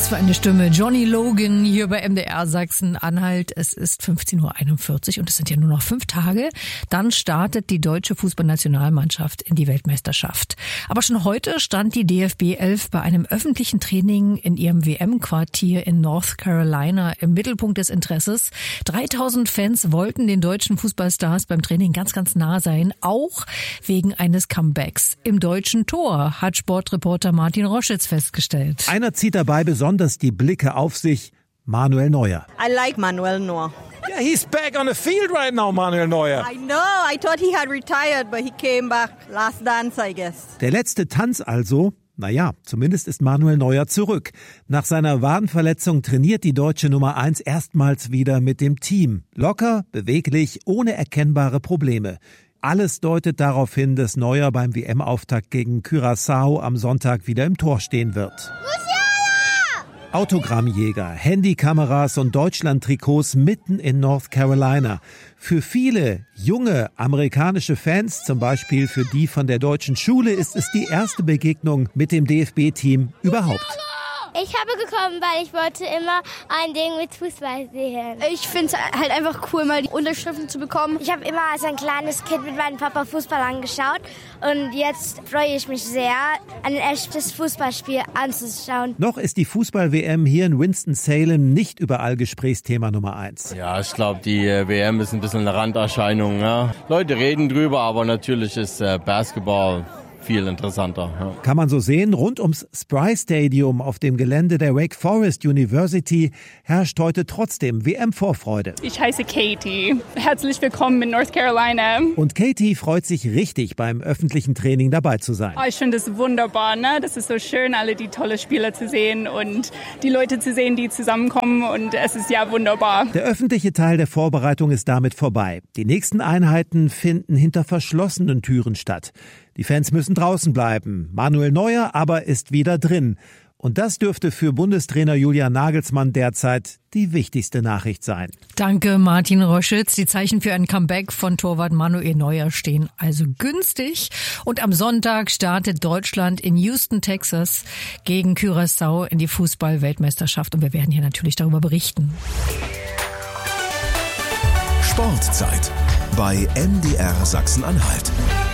für eine Stimme. Johnny Logan hier bei MDR Sachsen-Anhalt. Es ist 15:41 Uhr und es sind ja nur noch 5 Tage. Dann startet die deutsche Fußballnationalmannschaft in die Weltmeisterschaft. Aber schon heute stand die DFB 11 bei einem öffentlichen Training in ihrem WM-Quartier in North Carolina im Mittelpunkt des Interesses. 3000 Fans wollten den deutschen Fußballstars beim Training ganz, ganz nah sein, auch wegen eines Comebacks im deutschen Tor, hat Sportreporter Martin Roschitz festgestellt. Einer zieht dabei besonders die Blicke auf sich, Manuel Neuer. I like Manuel Neuer. Yeah, he's back on the field right now, Manuel Neuer. I know, I thought he had retired, but he came back. Last dance, I guess. Der letzte Tanz also. Naja, zumindest ist Manuel Neuer zurück. Nach seiner Wadenverletzung trainiert die deutsche Nummer 1 erstmals wieder mit dem Team. Locker, beweglich, ohne erkennbare Probleme. Alles deutet darauf hin, dass Neuer beim WM-Auftakt gegen Curaçao am Sonntag wieder im Tor stehen wird. Autogrammjäger, Handykameras und Deutschland-Trikots mitten in North Carolina. Für viele junge amerikanische Fans, zum Beispiel für die von der deutschen Schule, ist es die erste Begegnung mit dem DFB-Team überhaupt. Ich habe gekommen, weil ich wollte immer ein Ding mit Fußball sehen. Ich finde es halt einfach cool, mal die Unterschriften zu bekommen. Ich habe immer als ein kleines Kind mit meinem Papa Fußball angeschaut und jetzt freue ich mich sehr, ein echtes Fußballspiel anzuschauen. Noch ist die Fußball-WM hier in Winston-Salem nicht überall Gesprächsthema Nummer 1. Ja, ich glaube, die WM ist ein bisschen eine Randerscheinung. Ja. Leute reden drüber, aber natürlich ist Basketball viel interessanter. Ja. Kann man so sehen, rund ums Spry Stadium auf dem Gelände der Wake Forest University herrscht heute trotzdem WM-Vorfreude. Ich heiße Katie. Herzlich willkommen in North Carolina. Und Katie freut sich richtig, beim öffentlichen Training dabei zu sein. Ich finde es wunderbar, ne? Das ist so schön, alle die tolle Spieler zu sehen und die Leute zu sehen, die zusammenkommen, und es ist ja wunderbar. Der öffentliche Teil der Vorbereitung ist damit vorbei. Die nächsten Einheiten finden hinter verschlossenen Türen statt. Die Fans müssen draußen bleiben. Manuel Neuer aber ist wieder drin. Und das dürfte für Bundestrainer Julian Nagelsmann derzeit die wichtigste Nachricht sein. Danke, Martin Roschitz. Die Zeichen für ein Comeback von Torwart Manuel Neuer stehen also günstig. Und am Sonntag startet Deutschland in Houston, Texas gegen Curaçao in die Fußball-Weltmeisterschaft. Und wir werden hier natürlich darüber berichten. Sportzeit bei MDR Sachsen-Anhalt.